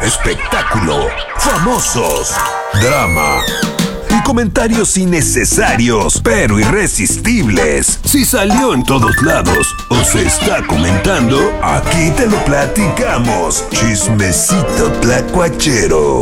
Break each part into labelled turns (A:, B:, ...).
A: espectáculo, famosos, drama y comentarios innecesarios pero irresistibles. Si salió en todos lados o se está comentando, aquí te lo platicamos. Chismecito tlacuachero.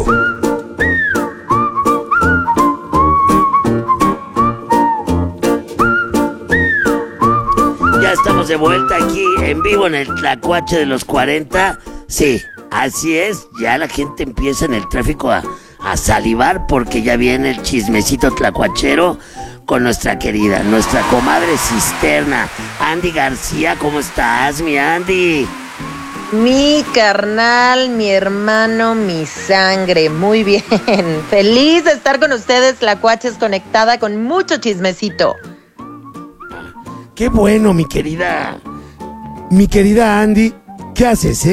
B: Ya estamos de vuelta aquí en vivo en el Tlacuache de los 40. Sí, así es, ya la gente empieza en el tráfico a salivar porque ya viene el chismecito tlacuachero con nuestra comadre cisterna, Andy García. ¿Cómo estás, mi Andy?
C: Mi carnal, mi hermano, mi sangre, muy bien. Feliz de estar con ustedes, Tlacuaches, conectada con mucho chismecito.
D: Qué bueno, mi querida Andy. ¿Qué haces,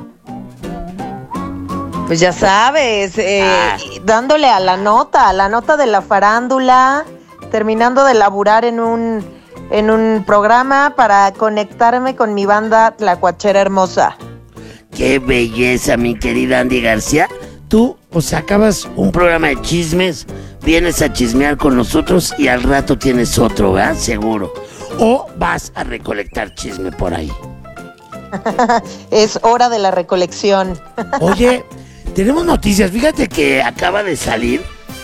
C: Pues ya sabes, dándole a la nota de la farándula, terminando de laburar en un programa para conectarme con mi banda tlacuachera hermosa.
B: ¡Qué belleza, mi querida Andy García! Tú, acabas un programa de chismes, vienes a chismear con nosotros y al rato tienes otro, ¿verdad? Seguro. O vas a recolectar chisme por ahí.
C: Es hora de la recolección.
D: Oye, tenemos noticias. Fíjate que acaba de salir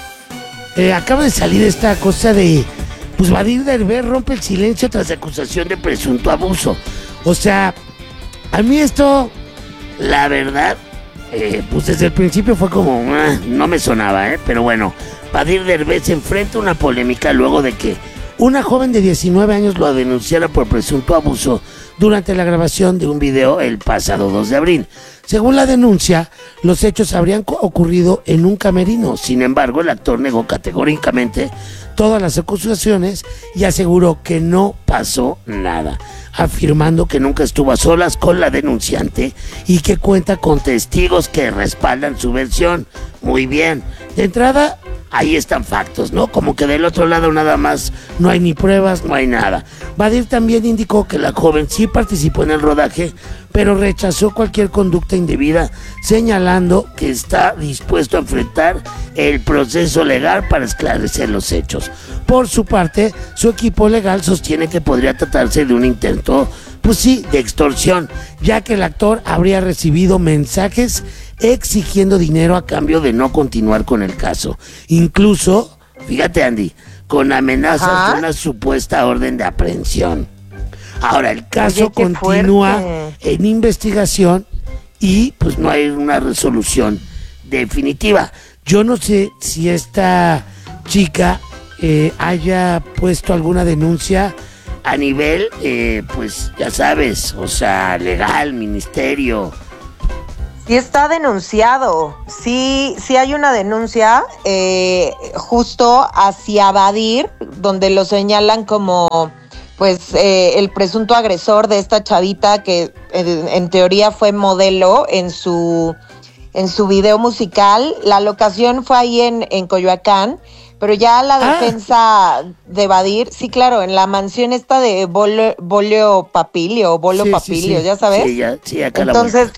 D: esta cosa de... Pues Badir Derbez rompe el silencio tras acusación de presunto abuso. O sea, a mí esto, la verdad, pues desde el principio fue como... no me sonaba, pero bueno. Badir Derbez enfrenta una polémica luego de que una joven de 19 años lo denunciara por presunto abuso durante la grabación de un video el pasado 2 de abril. Según la denuncia, los hechos habrían ocurrido en un camerino. Sin embargo, el actor negó categóricamente todas las acusaciones y aseguró que no pasó nada, afirmando que nunca estuvo a solas con la denunciante y que cuenta con testigos que respaldan su versión. Muy bien. De entrada, ahí están factos, ¿no? Como que del otro lado nada más no hay ni pruebas, no hay nada. Badir también indicó que la joven sí participó en el rodaje, pero rechazó cualquier conducta indebida, señalando que está dispuesto a enfrentar el proceso legal para esclarecer los hechos. Por su parte, su equipo legal sostiene que podría tratarse de un intento, pues sí, de extorsión, ya que el actor habría recibido mensajes exigiendo dinero a cambio de no continuar con el caso. Incluso, fíjate, Andy, con amenazas de una supuesta orden de aprehensión. Ahora, el caso continúa en investigación y pues no hay una resolución definitiva. Yo no sé si esta chica haya puesto alguna denuncia a nivel, pues ya sabes, legal, ministerio.
C: Sí está denunciado, sí hay una denuncia justo hacia Badir, donde lo señalan como pues el presunto agresor de esta chavita que en teoría fue modelo en su video musical. La locación fue ahí en Coyoacán, pero ya la defensa de Badir, sí, claro, en la mansión esta de Bolio Papilio, sí. ¿Ya sabes?
B: Sí, acá
C: entonces,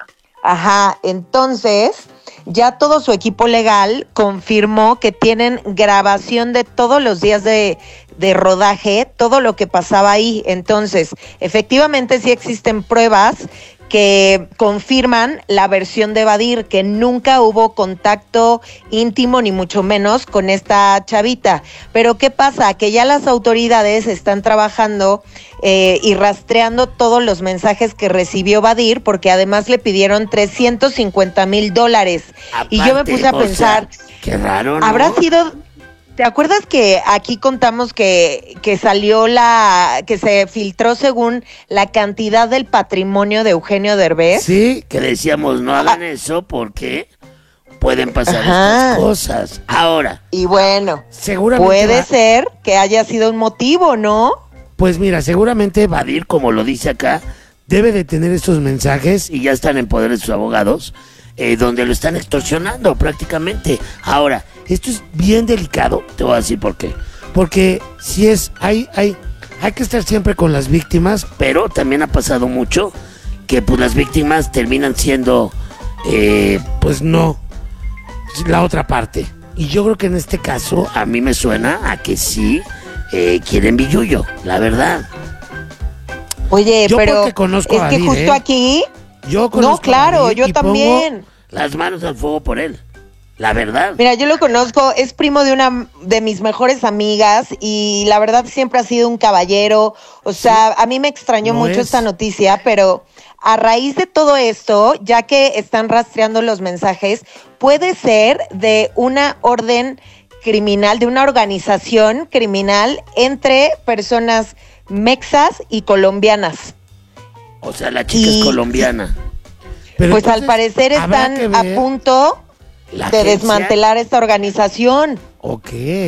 C: entonces ya todo su equipo legal confirmó que tienen grabación de todos los días de rodaje, todo lo que pasaba ahí. Entonces, efectivamente sí existen pruebas que confirman la versión de Badir, que nunca hubo contacto íntimo ni mucho menos con esta chavita. Pero ¿qué pasa? Que ya las autoridades están trabajando y rastreando todos los mensajes que recibió Badir, porque además le pidieron $350,000. Y yo me puse a pensar,
B: qué raro, ¿no?
C: ¿Habrá sido... ¿Te acuerdas que aquí contamos que salió que se filtró según la cantidad del patrimonio de Eugenio Derbez?
B: Sí, que decíamos no hagan eso porque pueden pasar estas cosas. Ahora.
C: Y bueno,
D: seguramente
C: puede ser que haya sido un motivo, ¿no?
D: Pues mira, seguramente
B: Badir, como lo dice acá,
D: debe de tener estos mensajes
B: y ya están en poder de sus abogados, donde lo están extorsionando prácticamente. Ahora, esto es bien delicado, te voy a decir por qué. Porque si hay que estar siempre con las víctimas, pero también ha pasado mucho que pues las víctimas terminan siendo
D: pues no, la otra parte. Y yo creo que en este caso
B: A mí me suena a que sí quieren billullo, la verdad.
C: Oye,
D: Yo
C: pero
D: porque conozco
C: es
D: a
C: que
D: David,
C: justo
D: ¿eh?
C: aquí...
D: yo conozco
C: No, claro,
D: a David
C: yo
D: y
C: también.
B: Las manos al fuego por él, la verdad.
C: Mira, yo lo conozco, es primo de una de mis mejores amigas y la verdad siempre ha sido un caballero. O sea, a mí me extrañó
D: Lo
C: mucho
D: es.
C: esta noticia, pero a raíz de todo esto, ya que están rastreando los mensajes, puede ser de una orden criminal, de una organización criminal entre personas mexas y colombianas.
B: O sea, la chica es
C: Y-
B: colombiana.
D: Pero
C: Pues al
D: entonces,
C: parecer
D: habrá
C: están
D: que
C: a
D: ver.
C: punto
B: La
C: de
B: agencia-
C: desmantelar esta organización.
D: Ok.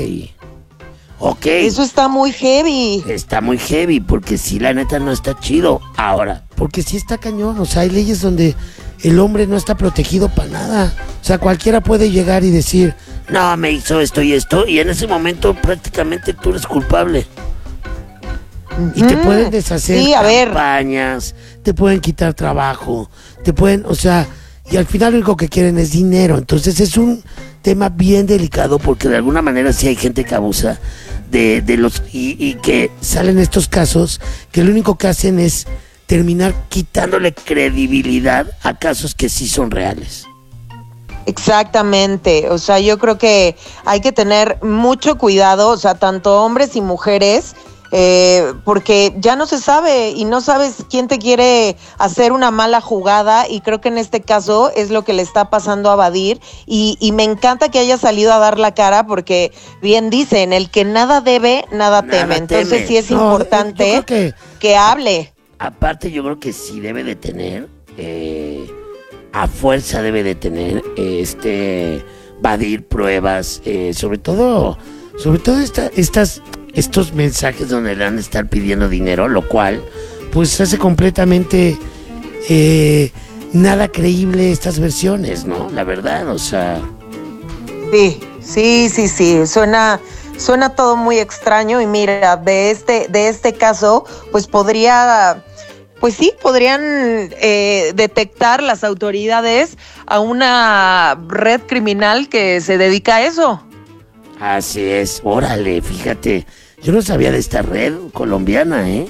B: Ok.
C: Eso está muy heavy.
B: Está muy heavy, porque sí, la neta no está chido. Ahora,
D: Porque sí está cañón, o sea, hay leyes donde el hombre no está protegido para nada. O sea, cualquiera puede llegar y decir,
B: no, me hizo esto, y en ese momento prácticamente tú eres culpable.
D: y te pueden deshacer
C: Sí, a ver.
B: Campañas.
D: te pueden quitar trabajo, te pueden, o sea, y al final lo único que quieren es dinero. Entonces es un tema bien delicado
B: Porque de alguna manera sí hay gente que abusa de los... Y que
D: salen estos casos que lo único que hacen es terminar quitando.
B: dándole credibilidad a casos que sí son reales.
C: Exactamente, o sea, yo creo que hay que tener mucho cuidado, o sea, tanto hombres y mujeres, porque ya no se sabe y no sabes quién te quiere hacer una mala jugada y creo que en este caso es lo que le está pasando a Badir y me encanta que haya salido a dar la cara porque bien dicen, el que nada debe, nada teme, entonces
B: teme.
C: sí es
D: No,
C: importante
D: yo creo
C: que hable.
B: Aparte, yo creo que sí debe de tener, a fuerza debe de tener, Badir pruebas, sobre todo estos mensajes donde le van a estar pidiendo dinero, lo cual,
D: pues hace completamente nada creíble estas versiones, ¿no?
B: la verdad, o sea,
C: Sí, suena todo muy extraño y mira, de este caso, pues podrían detectar las autoridades a una red criminal que se dedica a eso.
B: así es, órale, fíjate, yo no sabía de esta red colombiana, ¿eh?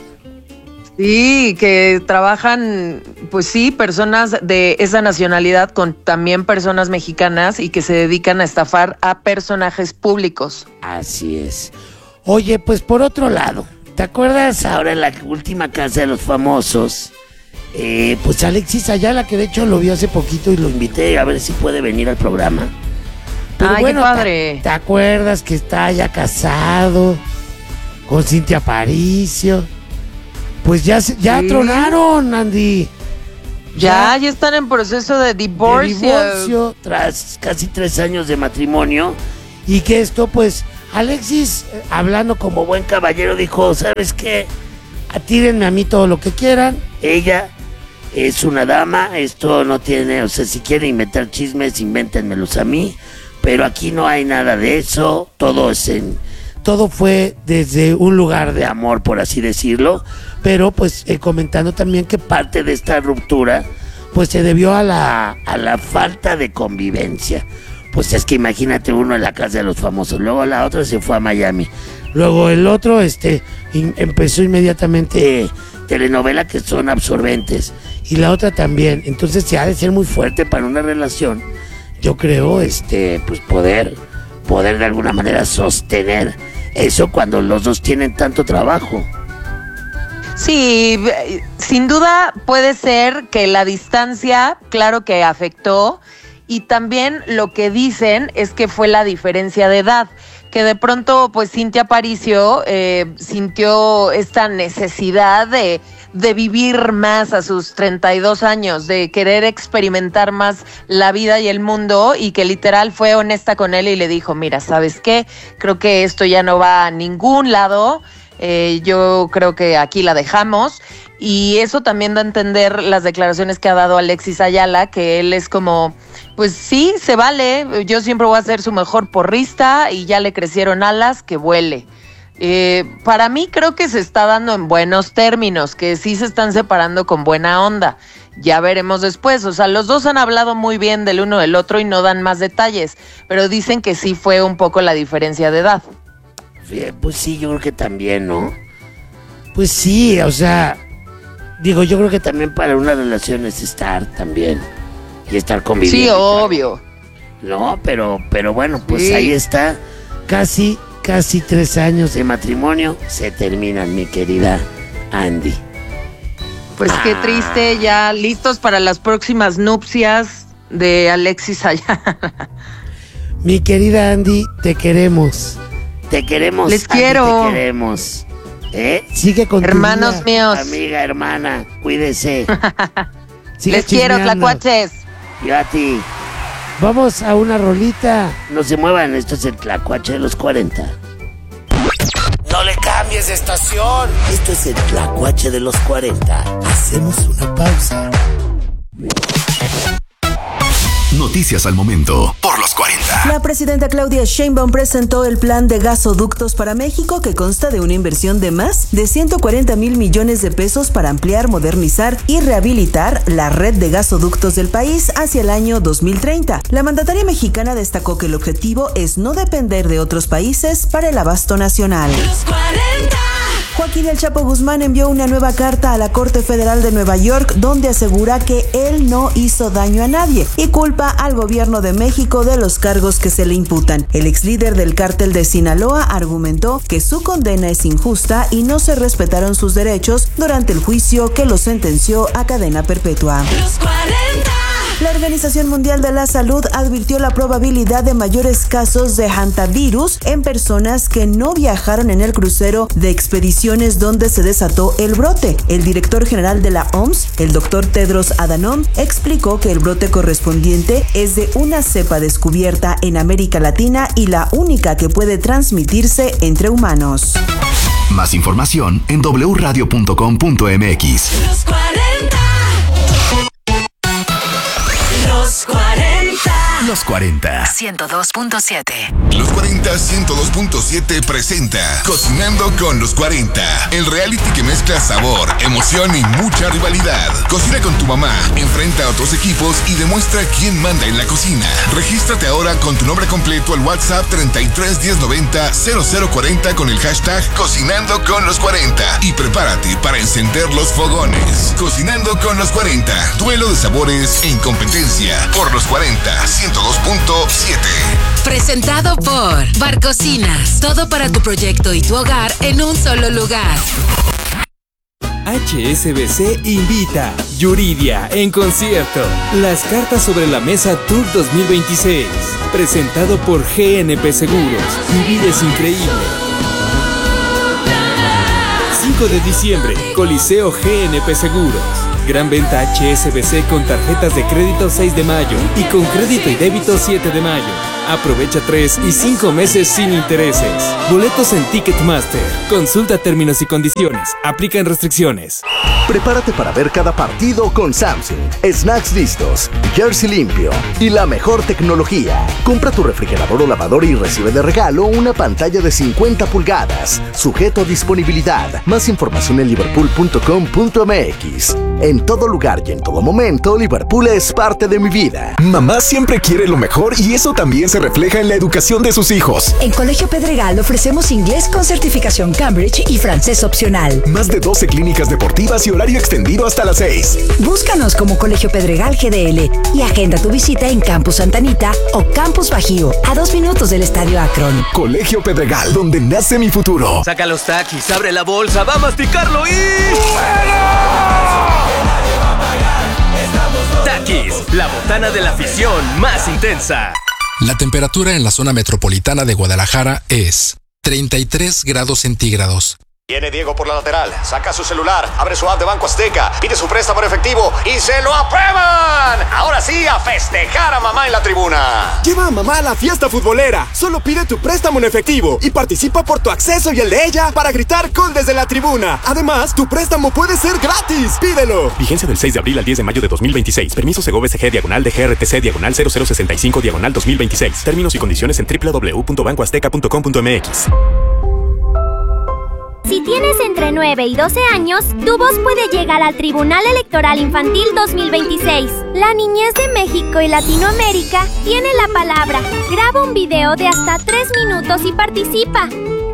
C: Sí, que trabajan, pues sí, personas de esa nacionalidad con también personas mexicanas y que se dedican a estafar a personajes públicos.
B: Así es.
D: Oye, pues por otro lado, ¿te acuerdas?
B: Ahora en la última casa de los famosos,
D: Pues Alexis Ayala, que de hecho lo vi hace poquito y lo
B: invité a ver si puede venir al programa.
C: Ay, qué padre.
D: ¿Te acuerdas que está ya casado con Cintia Aparicio? Pues ya
C: Sí.
D: tronaron, Andy.
C: Ya están en proceso de
D: De
C: divorcio.
D: divorcio.
B: Tras casi 3 años de matrimonio,
D: Y que esto, pues, Alexis, hablando como buen
B: caballero dijo, ¿sabes qué?
D: atírenme a mí todo lo que quieran.
B: Ella es una dama, esto no tiene, o sea, si quieren inventar chismes, invéntenmelos a mí, pero aquí no hay nada de eso, todo es
D: Todo fue desde un lugar
B: de amor, por así decirlo.
D: pero pues comentando también que
B: Parte de esta ruptura,
D: pues se debió
B: a la falta de convivencia. Pues es que imagínate uno en la casa de los famosos, luego la otra se fue a Miami.
D: luego el otro empezó inmediatamente
B: Telenovela que son absorbentes.
D: y la otra también. Entonces se ha de ser muy fuerte
B: Fuerte para una relación,
D: yo creo,
B: pues poder de alguna manera sostener eso cuando los dos tienen tanto trabajo.
C: Sí, sin duda puede ser que la distancia, claro que afectó, y también lo que dicen es que fue la diferencia de edad, que de pronto pues Cintia Aparicio sintió esta necesidad de vivir más a sus 32 años, de querer experimentar más la vida y el mundo, y que literal fue honesta con él y le dijo, mira, ¿sabes qué? Creo que esto ya no va a ningún lado. Yo creo que aquí la dejamos, y eso también da a entender las declaraciones que ha dado Alexis Ayala, que él es como, pues sí, se vale, yo siempre voy a ser su mejor porrista y ya le crecieron alas, que vuele. Para mí creo que se está dando en buenos términos, que sí se están separando con buena onda, Ya veremos después. O sea, los dos han hablado muy bien del uno del otro y no dan más detalles, pero dicen que sí fue un poco la diferencia de edad.
B: Pues sí, yo creo que también, ¿no?
D: Pues sí, o sea,
B: Digo, yo creo que también para una relación es estar también y estar conviviendo.
C: Sí, obvio.
B: No, pero bueno, pues
C: Sí.
B: ahí está. Casi 3 años de matrimonio se terminan, mi querida Andy.
C: Pues qué triste, ya listos para las próximas nupcias de Alexis Ayala.
D: mi querida Andy, te queremos.
B: Te queremos.
C: Les
B: Andy,
C: quiero.
B: Te queremos.
D: Sigue con tu
C: Hermanos
D: vida.
C: míos,
B: Amiga, hermana, cuídese.
D: Sigue
C: les quiero,
D: chismeando.
C: tlacuaches.
B: Yo a ti.
D: Vamos a una rolita.
B: No se muevan, esto es el Tlacuache de los 40.
E: No le cambies de estación.
B: Esto es el Tlacuache de los 40.
E: Hacemos una pausa.
A: Noticias al momento por los 40.
F: La presidenta Claudia Sheinbaum presentó el plan de gasoductos para México, que consta de una inversión de más de 140,000 millones de pesos para ampliar, modernizar y rehabilitar la red de gasoductos del país hacia el año 2030. La mandataria mexicana destacó que el objetivo es no depender de otros países para el abasto nacional. Joaquín El Chapo Guzmán envió una nueva carta a la Corte Federal de Nueva York, donde asegura que él no hizo daño a nadie y culpa al gobierno de México de los cargos que se le imputan. El ex líder del cártel de Sinaloa argumentó que su condena es injusta y no se respetaron sus derechos durante el juicio que lo sentenció a cadena perpetua. La Organización Mundial de la Salud advirtió la probabilidad de mayores casos de hantavirus en personas que no viajaron en el crucero de expediciones donde se desató el brote. El director general de la OMS, el doctor Tedros Adhanom, explicó que el brote correspondiente es de una cepa descubierta en América Latina y la única que puede transmitirse entre humanos.
A: Más información en wradio.com.mx. Los 40.
G: 102.7.
A: Los 40 102.7 presenta Cocinando con los 40. El reality que mezcla sabor, emoción y mucha rivalidad. Cocina con tu mamá, enfrenta a otros equipos y demuestra quién manda en la cocina. Regístrate ahora con tu nombre completo al WhatsApp 33 1090 0040 con el hashtag Cocinando con los 40 y prepárate para encender los fogones. Cocinando con los 40. Duelo de sabores en competencia por los 40 102.7.
G: Presentado por Barcocinas. Todo para tu proyecto y tu hogar en un solo lugar.
H: HSBC invita Yuridia en concierto. Las cartas sobre la mesa Tour 2026. Presentado por GNP Seguros. Vivir es increíble. 5 de diciembre, Coliseo GNP Seguros. Gran venta HSBC con tarjetas de crédito 6 de mayo y con crédito y débito 7 de mayo. Aprovecha 3 y 5 meses sin intereses. Boletos en Ticketmaster. Consulta términos y condiciones. Aplican restricciones.
I: Prepárate para ver cada partido con Samsung. Snacks listos, jersey limpio y la mejor tecnología. Compra tu refrigerador o lavadora y recibe de regalo una pantalla de 50 pulgadas. Sujeto a disponibilidad. Más información en liverpool.com.mx. En todo lugar y en todo momento, Liverpool es parte de mi vida.
J: Mamá siempre quiere lo mejor y eso también se refleja en la educación de sus hijos.
K: En Colegio Pedregal ofrecemos inglés con certificación Cambridge y francés opcional.
J: Más de 12 clínicas deportivas y horario extendido hasta las 6.
K: Búscanos como Colegio Pedregal GDL y agenda tu visita en Campus Santa Anita o Campus Bajío, a 2 minutos del Estadio Akron.
J: Colegio Pedregal, donde nace mi futuro.
L: Saca los taquis, abre la bolsa, va a masticarlo y... Takis, la botana de la afición más intensa.
M: La temperatura en la zona metropolitana de Guadalajara es 33 grados centígrados.
N: Viene Diego por la lateral, saca su celular, abre su app de Banco Azteca, pide su préstamo en efectivo y ¡se lo aprueban! Ahora sí, a festejar a mamá en la tribuna.
O: Lleva a mamá a la fiesta futbolera. Solo pide tu préstamo en efectivo y participa por tu acceso y el de ella para gritar gol desde la tribuna. Además, tu préstamo puede ser gratis. Pídelo.
P: Vigencia del 6 de abril al 10 de mayo de 2026. Permiso Segov SG /DGRTC/0065/2026. Términos y condiciones en www.bancoazteca.com.mx.
Q: Si tienes entre 9 y 12 años, tu voz puede llegar al Tribunal Electoral Infantil 2026. La niñez de México y Latinoamérica tiene la palabra. Graba un video de hasta 3 minutos y participa.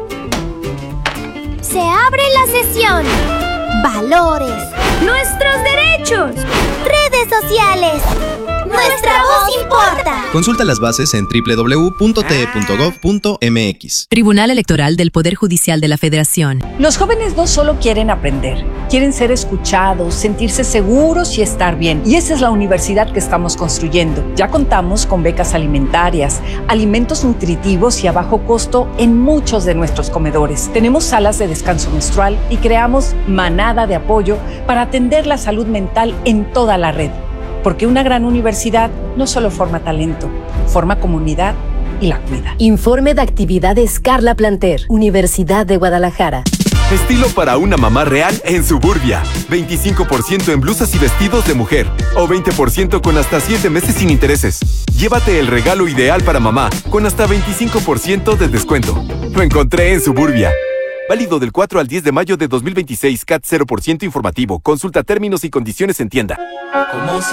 Q: Se abre la sesión. Valores. Nuestros derechos. Redes sociales. Nuestra voz importa.
R: Consulta las bases en www.te.gov.mx.
S: Tribunal Electoral del Poder Judicial de la Federación.
T: Los jóvenes no solo quieren aprender, quieren ser escuchados, sentirse seguros y estar bien. Y esa es la universidad que estamos construyendo. Ya contamos con becas alimentarias, alimentos nutritivos y a bajo costo en muchos de nuestros comedores. Tenemos salas de descanso menstrual y creamos manada de apoyo para atender la salud mental en toda la red. Porque una gran universidad no solo forma talento, forma comunidad y la cuida.
K: Informe de actividades Carla Planter, Universidad de Guadalajara.
U: Estilo para una mamá real en Suburbia. 25% en blusas y vestidos de mujer. O 20% con hasta 7 meses sin intereses. Llévate el regalo ideal para mamá, con hasta 25% de descuento. Lo encontré en Suburbia. Válido del 4 al 10 de mayo de 2026. CAT 0% informativo. Consulta términos y condiciones en tienda.